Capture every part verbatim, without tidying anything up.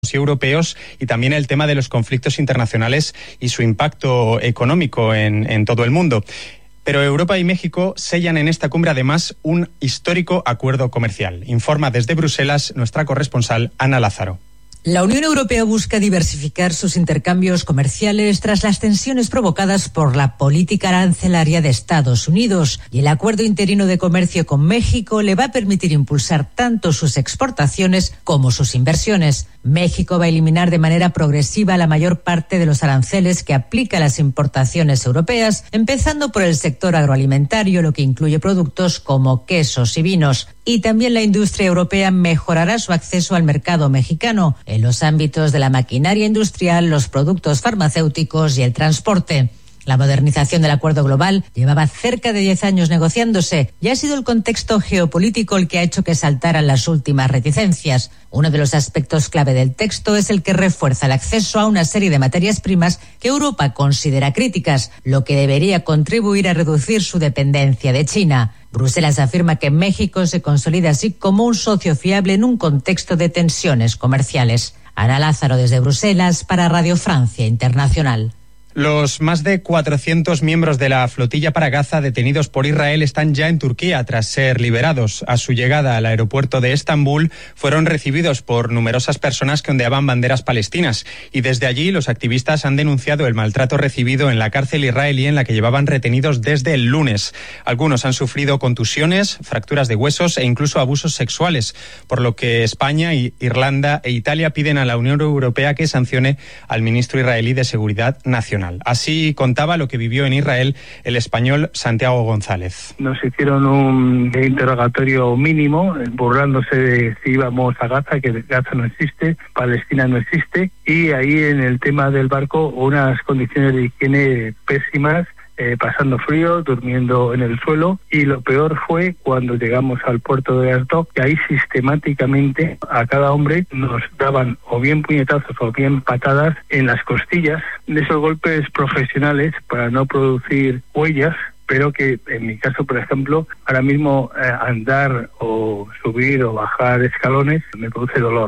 y europeos, y también el tema de los conflictos internacionales y su impacto económico en, en todo el mundo. Pero Europa y México sellan en esta cumbre además un histórico acuerdo comercial. Informa desde Bruselas nuestra corresponsal Ana Lázaro. La Unión Europea busca diversificar sus intercambios comerciales tras las tensiones provocadas por la política arancelaria de Estados Unidos, y el acuerdo interino de comercio con México le va a permitir impulsar tanto sus exportaciones como sus inversiones. México va a eliminar de manera progresiva la mayor parte de los aranceles que aplica a las importaciones europeas, empezando por el sector agroalimentario, lo que incluye productos como quesos y vinos. Y también la industria europea mejorará su acceso al mercado mexicano en los ámbitos de la maquinaria industrial, los productos farmacéuticos y el transporte. La modernización del acuerdo global llevaba cerca de diez años negociándose y ha sido el contexto geopolítico el que ha hecho que saltaran las últimas reticencias. Uno de los aspectos clave del texto es el que refuerza el acceso a una serie de materias primas que Europa considera críticas, lo que debería contribuir a reducir su dependencia de China. Bruselas afirma que México se consolida así como un socio fiable en un contexto de tensiones comerciales. Ana Lázaro desde Bruselas para Radio Francia Internacional. Los más de cuatrocientos miembros de la flotilla para Gaza detenidos por Israel están ya en Turquía tras ser liberados. A su llegada al aeropuerto de Estambul fueron recibidos por numerosas personas que ondeaban banderas palestinas, y desde allí los activistas han denunciado el maltrato recibido en la cárcel israelí en la que llevaban retenidos desde el lunes. Algunos han sufrido contusiones, fracturas de huesos e incluso abusos sexuales, por lo que España, Irlanda e Italia piden a la Unión Europea que sancione al ministro israelí de Seguridad Nacional. Así contaba lo que vivió en Israel el español Santiago González. Nos hicieron un interrogatorio mínimo, burlándose de si íbamos a Gaza, que Gaza no existe, Palestina no existe, y ahí en el tema del barco unas condiciones de higiene pésimas, Eh, pasando frío, durmiendo en el suelo, y lo peor fue cuando llegamos al puerto de Asdod, que ahí sistemáticamente a cada hombre nos daban o bien puñetazos o bien patadas en las costillas, de esos golpes profesionales para no producir huellas, pero que en mi caso, por ejemplo, ahora mismo eh, andar o subir o bajar escalones me produce dolor.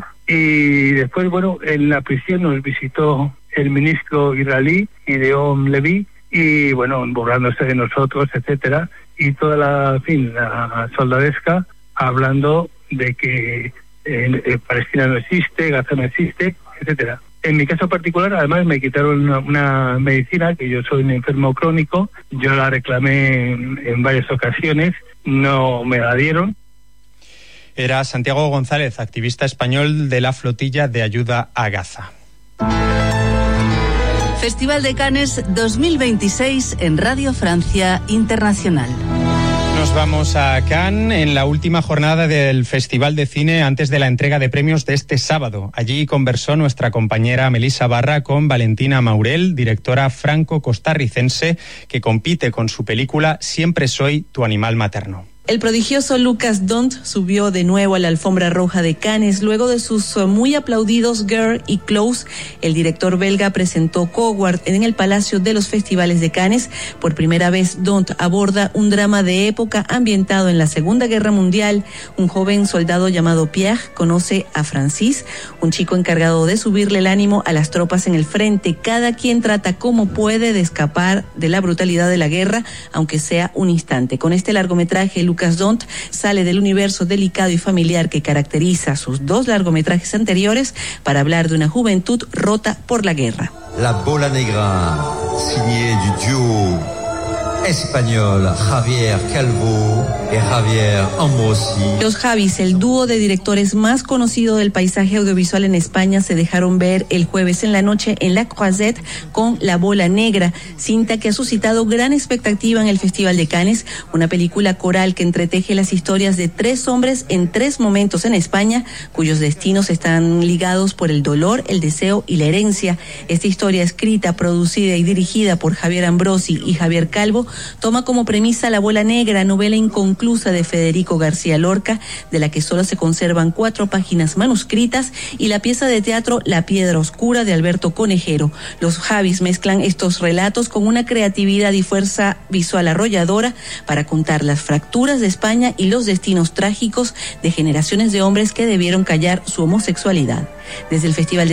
Y después, bueno, en la prisión nos visitó el ministro israelí, Gideon Levy, y bueno, burlándose de nosotros, etcétera, y toda la, en fin, la soldadesca hablando de que eh, eh, Palestina no existe, Gaza no existe, etcétera. En mi caso particular, además, me quitaron una, una medicina, que yo soy un enfermo crónico, yo la reclamé en, en varias ocasiones, no me la dieron. Era Santiago González, activista español de la flotilla de ayuda a Gaza. Festival de Cannes dos mil veintiséis en Radio Francia Internacional. Nos vamos a Cannes en la última jornada del Festival de Cine antes de la entrega de premios de este sábado. Allí conversó nuestra compañera Melissa Barra con Valentina Maurel, directora franco-costarricense, que compite con su película Siempre soy tu animal materno. El prodigioso Lucas Dont subió de nuevo a la alfombra roja de Cannes luego de sus muy aplaudidos Girl y Close. El director belga presentó Coward en el Palacio de los Festivales de Cannes. Por primera vez, Dont aborda un drama de época ambientado en la Segunda Guerra Mundial. Un joven soldado llamado Pierre conoce a Francis, un chico encargado de subirle el ánimo a las tropas en el frente. Cada quien trata como puede de escapar de la brutalidad de la guerra, aunque sea un instante. Con este largometraje, Lucas Dont sale del universo delicado y familiar que caracteriza sus dos largometrajes anteriores para hablar de una juventud rota por la guerra. La Bola Negra, signé du duo español Javier Calvo y Javier Ambrosi. Los Javis, el dúo de directores más conocido del paisaje audiovisual en España, se dejaron ver el jueves en la noche en La Croisette con La Bola Negra, cinta que ha suscitado gran expectativa en el Festival de Cannes, una película coral que entreteje las historias de tres hombres en tres momentos en España, cuyos destinos están ligados por el dolor, el deseo y la herencia. Esta historia, escrita, producida y dirigida por Javier Ambrosi y Javier Calvo, toma como premisa La Bola Negra, novela inconclusa de Federico García Lorca, de la que solo se conservan cuatro páginas manuscritas, y la pieza de teatro La Piedra Oscura de Alberto Conejero. Los Javis mezclan estos relatos con una creatividad y fuerza visual arrolladora para contar las fracturas de España y los destinos trágicos de generaciones de hombres que debieron callar su homosexualidad. Desde el Festival de